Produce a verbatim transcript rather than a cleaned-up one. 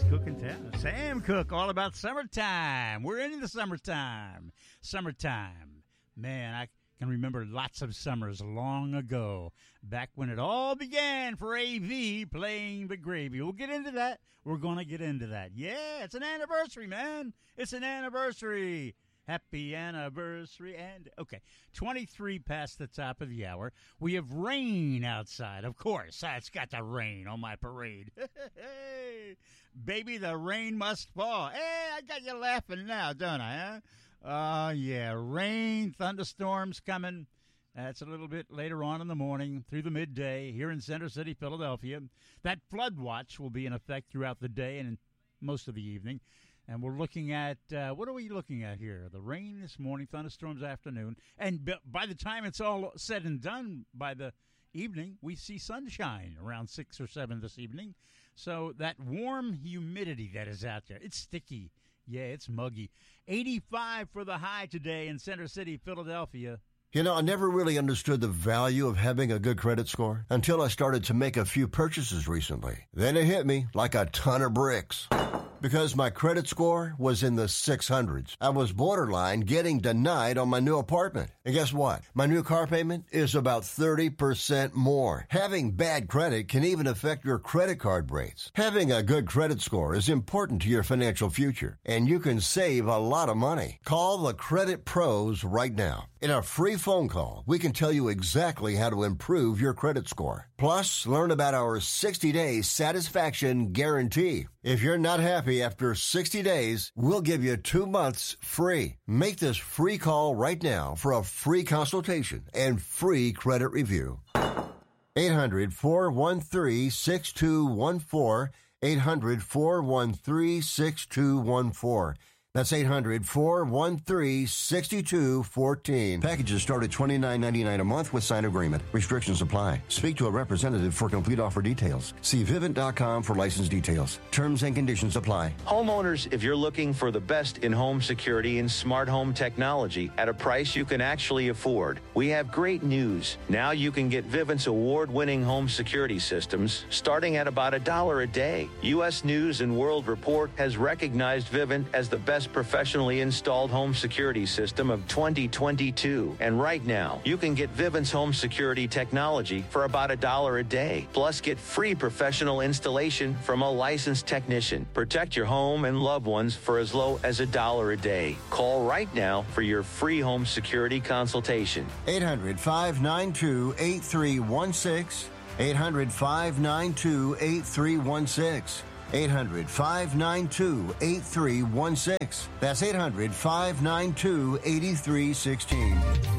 Cook and Town. Sam Cooke, all about summertime. We're into the summertime. Summertime. Man, I can remember lots of summers long ago, back when it all began for A V playing the gravy. We'll get into that. We're going to get into that. Yeah, it's an anniversary, man. It's an anniversary. Happy anniversary. And okay, twenty-three past the top of the hour. We have rain outside. Of course, it's got to rain on my parade. Hey, baby, the rain must fall. Hey, I got you laughing now, don't I, huh? Oh, uh, yeah, rain, thunderstorms coming. That's a little bit later on in the morning, through the midday, here in Center City, Philadelphia. That flood watch will be in effect throughout the day and most of the evening. And we're looking at, uh, what are we looking at here? The rain this morning, thunderstorms afternoon. And b- by the time it's all said and done, by the evening, we see sunshine around six or seven this evening. So that warm humidity that is out there, it's sticky. Yeah, it's muggy. eighty-five for the high today in Center City, Philadelphia. You know, I never really understood the value of having a good credit score until I started to make a few purchases recently. Then it hit me like a ton of bricks. Because my credit score was in the six hundreds. I was borderline getting denied on my new apartment. And guess what? My new car payment is about thirty percent more. Having bad credit can even affect your credit card rates. Having a good credit score is important to your financial future, and you can save a lot of money. Call the Credit Pros right now. In a free phone call, we can tell you exactly how to improve your credit score. Plus, learn about our sixty-day satisfaction guarantee. If you're not happy after sixty days, we'll give you two months free. Make this free call right now for a free consultation and free credit review. eight hundred, four one three, six two one four. eight hundred, four one three, six two one four. That's eight hundred, four one three, six two one four. Packages start at twenty-nine ninety-nine a month with sign agreement. Restrictions apply. Speak to a representative for complete offer details. See Vivint dot com for license details. Terms and conditions apply. Homeowners, if you're looking for the best in home security and smart home technology at a price you can actually afford, we have great news. Now you can get Vivint's award-winning home security systems starting at about a dollar a day. U S News and World Report has recognized Vivint as the best professionally installed home security system of twenty twenty-two. And right now, you can get Vivint's home security technology for about a dollar a day. Plus, get free professional installation from a licensed technician. Protect your home and loved ones for as low as a dollar a day. Call right now for your free home security consultation. eight hundred, five nine two, eight three one six. eight hundred, five nine two, eight three one six. eight hundred, five nine two, eight three one six. That's eight hundred, five nine two, eight three one six.